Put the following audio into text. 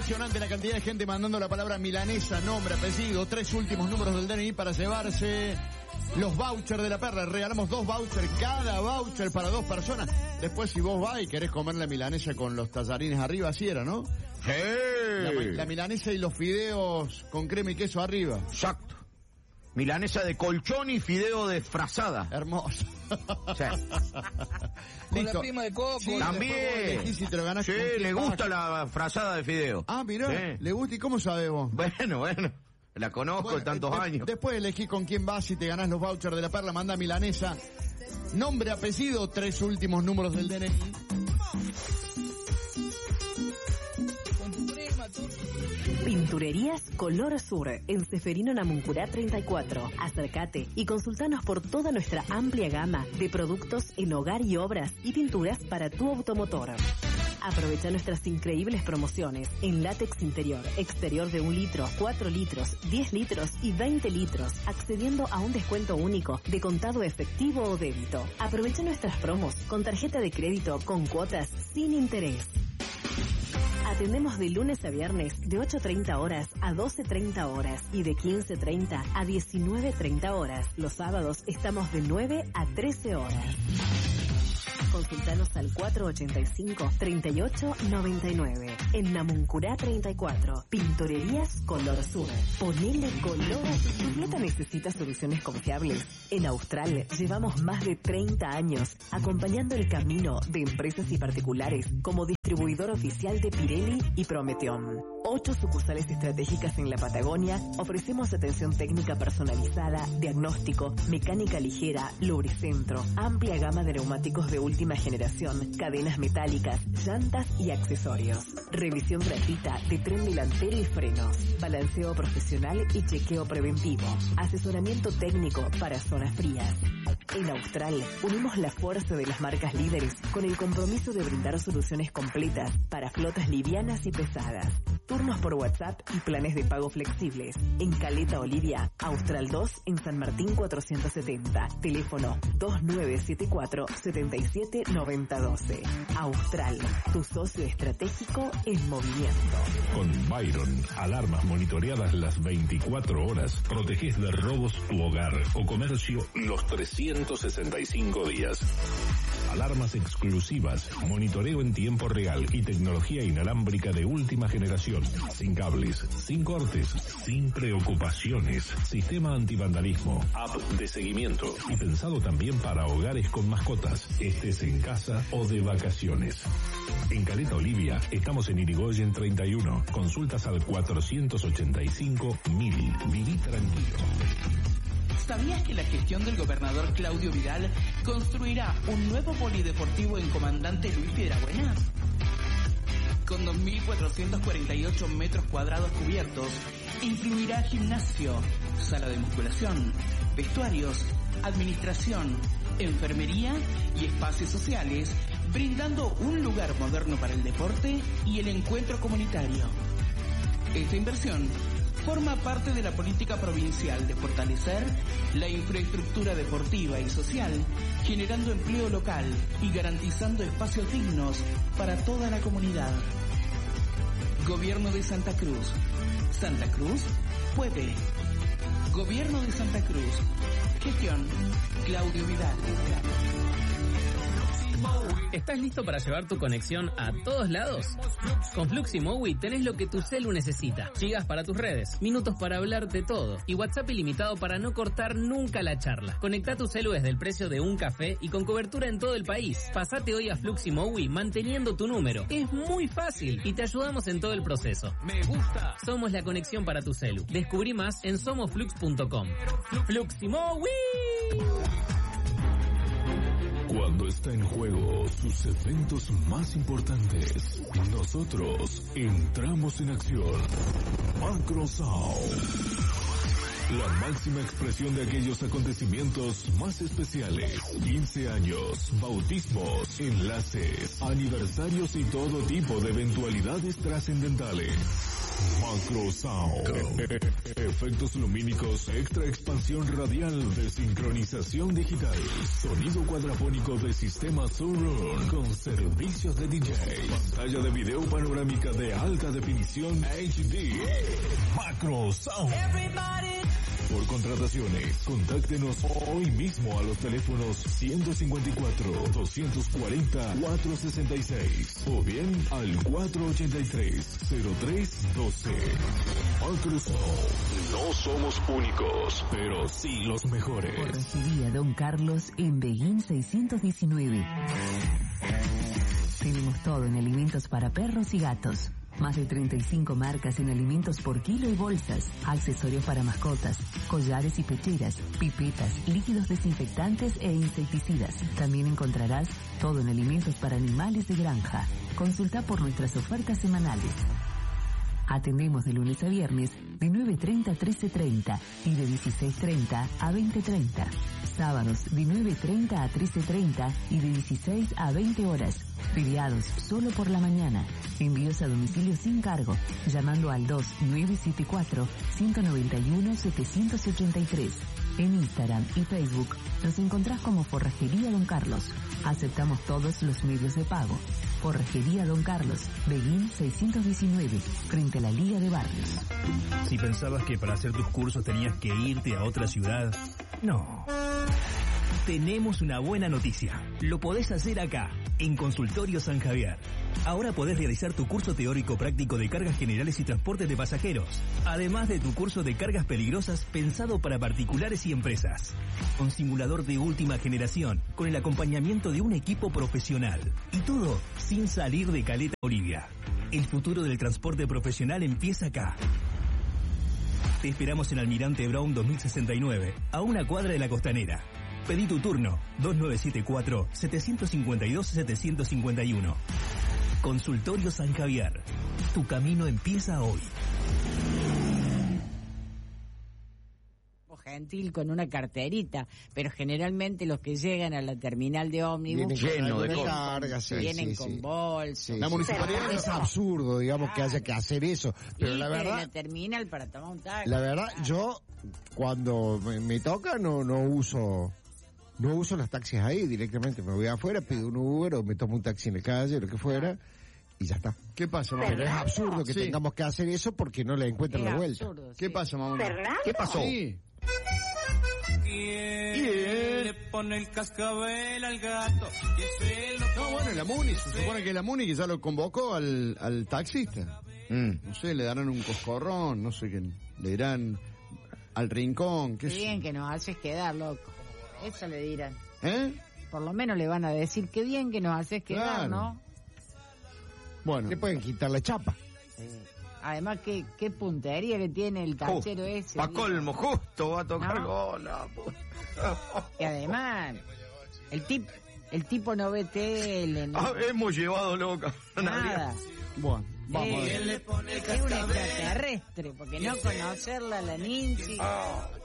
Impresionante la cantidad de gente mandando la palabra milanesa, nombre, apellido, 3 últimos números del DNI para llevarse los vouchers de la perla. Regalamos 2 vouchers, cada voucher para 2 personas. Después, si vos vas y querés comer la milanesa con los tallarines arriba, así era, ¿no? Sí. La milanesa y los fideos con crema y queso arriba. Exacto. Milanesa de colchón y fideo de frazada. Hermoso. Sí. Con la prima de coco. Sí, También. Si te lo ganás, sí, le gusta la frazada de fideo. Ah, mirá, sí. le gusta. ¿Y cómo sabés vos? Bueno. La conozco de tantos años. Después elegí con quién vas y te ganás los vouchers de la perla. Manda milanesa. Nombre, apellido, 3 últimos números del DNI. Pinturerías Color Sur, en Ceferino Namuncurá 34. Acércate y consultanos por toda nuestra amplia gama de productos en hogar y obras y pinturas para tu automotor. Aprovecha nuestras increíbles promociones en látex interior, exterior de 1 litro, 4 litros, 10 litros y 20 litros, accediendo a un descuento único de contado efectivo o débito. Aprovecha nuestras promos con tarjeta de crédito con cuotas sin interés. Atendemos de lunes a viernes de 8:30 horas a 12:30 horas y de 15:30 a 19:30 horas. Los sábados estamos de 9 a 13 horas. Consultanos al 485-3899. En Namuncurá 34. Pinturerías Color Sur. Ponele color. Tu flota necesita soluciones confiables. En Austral llevamos más de 30 años acompañando el camino de empresas y particulares como distribuidor oficial de Pirelli y Prometeon. 8 sucursales estratégicas en la Patagonia. Ofrecemos atención técnica personalizada, diagnóstico, mecánica ligera, lubricentro, amplia gama de neumáticos de última generación, cadenas metálicas, llantas y accesorios. Revisión gratuita de tren delantero y frenos, balanceo profesional y chequeo preventivo, asesoramiento técnico para zonas frías. En Austral unimos la fuerza de las marcas líderes con el compromiso de brindar soluciones completas para flotas livianas y pesadas. Turnos por WhatsApp y planes de pago flexibles. En Caleta Olivia, Austral 2 en San Martín 470. Teléfono 2974-779012. Austral, tu socio estratégico en movimiento. Con Byron, alarmas monitoreadas las 24 horas. Protegés de robos tu hogar o comercio los 365 días. Alarmas exclusivas, monitoreo en tiempo real y tecnología inalámbrica de última generación. Sin cables, sin cortes, sin preocupaciones. Sistema antivandalismo, app de seguimiento y pensado también para hogares con mascotas, estés en casa o de vacaciones. En Caleta Olivia estamos en Irigoyen 31. Consultas al 485.000. Viví tranquilo. ¿Sabías que la gestión del gobernador Claudio Vidal construirá un nuevo polideportivo en Comandante Luis Piedrabuena? Con 2.448 metros cuadrados cubiertos, incluirá gimnasio, sala de musculación, vestuarios, administración, enfermería y espacios sociales, brindando un lugar moderno para el deporte y el encuentro comunitario. Esta inversión forma parte de la política provincial de fortalecer la infraestructura deportiva y social, generando empleo local y garantizando espacios dignos para toda la comunidad. Gobierno de Santa Cruz. Santa Cruz puede. Gobierno de Santa Cruz. Gestión Claudio Vidal. ¿Estás listo para llevar tu conexión a todos lados? Con Fluximowi tenés lo que tu celu necesita. Gigas para tus redes, minutos para hablar de todo y WhatsApp ilimitado para no cortar nunca la charla. Conectá tu celu desde el precio de un café y con cobertura en todo el país. Pasate hoy a Fluximowi manteniendo tu número. Es muy fácil y te ayudamos en todo el proceso. Me gusta. Somos la conexión para tu celu. Descubrí más en somosflux.com. Fluximowi. Cuando está en juego sus eventos más importantes, nosotros entramos en acción. Macrosound. La máxima expresión de aquellos acontecimientos más especiales. 15 años, bautismos, enlaces, aniversarios y todo tipo de eventualidades trascendentales. Macro Sound. Efectos lumínicos, extra expansión radial de sincronización digital. Sonido cuadrafónico de sistema Surround con servicios de DJ. Pantalla de video panorámica de alta definición HD. Macro Sound. Por contrataciones, contáctenos hoy mismo a los teléfonos 154-240-466 o bien al 483-0312. Macrosoft. No somos únicos, pero sí los mejores. Forrajería Don Carlos en Beguín 619. Tenemos todo en alimentos para perros y gatos. Más de 35 marcas en alimentos por kilo y bolsas, accesorios para mascotas, collares y pecheras, pipetas, líquidos desinfectantes e insecticidas. También encontrarás todo en alimentos para animales de granja. Consulta por nuestras ofertas semanales. Atendemos de lunes a viernes de 9:30 a 13:30 y de 16:30 a 20:30. Sábados de 9:30 a 13:30 y de 16 a 20 horas. Feriados solo por la mañana. Envíos a domicilio sin cargo, llamando al 2974-191-783. En Instagram y Facebook nos encontrás como Forrajería Don Carlos. Aceptamos todos los medios de pago. Forrajería Don Carlos, Beguín 619, frente a la Liga de Barrios. Si pensabas que para hacer tus cursos tenías que irte a otra ciudad, no. Tenemos una buena noticia. Lo podés hacer acá, en Consultorio San Javier. Ahora podés realizar tu curso teórico práctico de cargas generales y transporte de pasajeros, además de tu curso de cargas peligrosas pensado para particulares y empresas. Con simulador de última generación, con el acompañamiento de un equipo profesional. Y todo sin salir de Caleta, Bolivia. El futuro del transporte profesional empieza acá. Te esperamos en Almirante Brown 2069, a una cuadra de la Costanera. Pedí tu turno, 2974-752-751. Consultorio San Javier. Tu camino empieza hoy. Gentil con una carterita, pero generalmente los que llegan a la terminal de ómnibus lleno de cargas, vienen con bolsas. Sí. La municipalidad es absurdo, digamos, que haya que hacer eso, pero la verdad, la terminal para tomar un taxi. La verdad, yo cuando me toca no uso los taxis ahí, directamente me voy afuera, pido un Uber o me tomo un taxi en la calle, lo que fuera, y ya está. ¿Qué pasa, mamá? Pero es absurdo que tengamos que hacer eso porque no le encuentran la vuelta. Absurdo, ¿Qué pasa, mamá? ¿Qué pasó? Sí. ¿Quién le pone el cascabel al gato? No, bueno, la Muni, se supone que la Muni que ya lo convocó al taxista. No sé, le darán un coscorrón, no sé qué, le dirán al rincón. Qué bien que nos haces quedar, loco. Eso le dirán. ¿Eh? Por lo menos le van a decir, qué bien que nos haces quedar, Claro. ¿no? Bueno. Le pueden quitar la chapa. Además, qué puntería que tiene el tachero ese. Pa' colmo, justo va a tocar ¿No? gola. Y además, el tipo no ve tele, ¿no? Hemos llevado loca. Nada. Bueno, vamos a ver. Es un extraterrestre, porque no conocerla la Ninchi.